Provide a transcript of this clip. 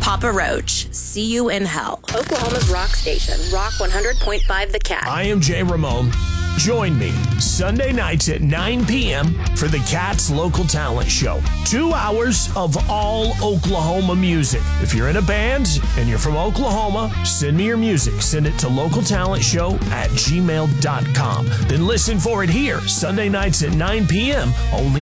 Papa Roach, see you in hell. Oklahoma's rock station, Rock 100.5 The Cat. I am Jay Ramone. Join me Sunday nights at 9 p.m. for the Cat's Local Talent Show. 2 hours of all Oklahoma music. If you're in a band and you're from Oklahoma, send me your music. Send it to localtalentshow@gmail.com. Then listen for it here Sunday nights at 9 p.m. only